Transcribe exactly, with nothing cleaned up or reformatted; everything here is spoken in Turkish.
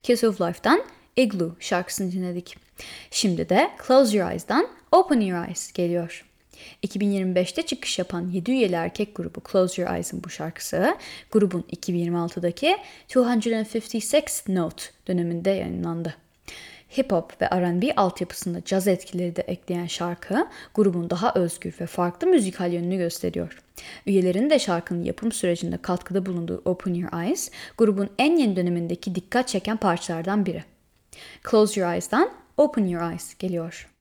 Kiss of Life'dan Igloo şarkısını dinledik. Şimdi de Close Your Eyes'dan Open Your Eyes geliyor. iki bin yirmi beşte çıkış yapan yedi üyeli erkek grubu Close Your Eyes'ın bu şarkısı, grubun iki bin yirmi altıdaki iki yüz elli altı Note döneminde yayınlandı. Hip hop ve R and B altyapısında caz etkileri de ekleyen şarkı, grubun daha özgür ve farklı müzikal yönünü gösteriyor. Üyelerin de şarkının yapım sürecinde katkıda bulunduğu Open Your Eyes, grubun en yeni dönemindeki dikkat çeken parçalardan biri. Close Your Eyes'dan Open Your Eyes geliyor.